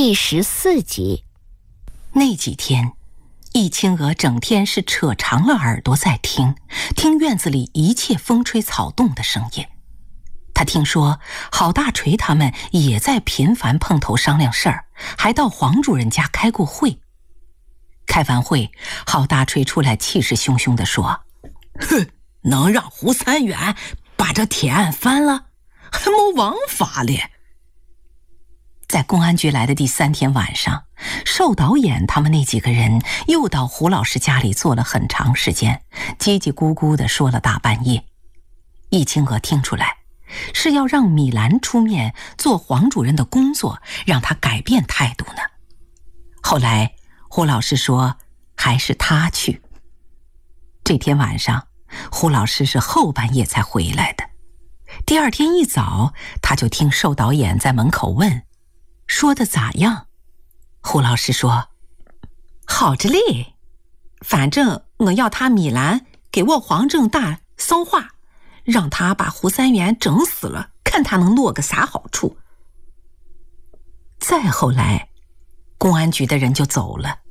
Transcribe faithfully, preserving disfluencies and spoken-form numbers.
第十四集。 那几天，易清娥整天是扯长了耳朵在听，听院子里一切风吹草动的声音。他听说郝大锤他们也在频繁碰头商量事儿，还到黄主任家开过会。开完会，郝大锤出来气势汹汹地说：“ 哼，能让胡三元把这铁案翻了，还没王法咧。” 在公安局来的第三天晚上，寿导演他们那几个人又到胡老师家里坐了很长时间，叽叽咕咕地说了大半夜。易清娥听出来是要让米兰出面做黄主任的工作，让他改变态度呢。后来胡老师说还是他去。这天晚上胡老师是后半夜才回来的。第二天一早，他就听寿导演在门口问，说的咋样？胡老师说：“好着嘞，反正我要他米兰给我黄正大捎话，让他把胡三元整死了，看他能落个啥好处。”再后来，公安局的人就走了，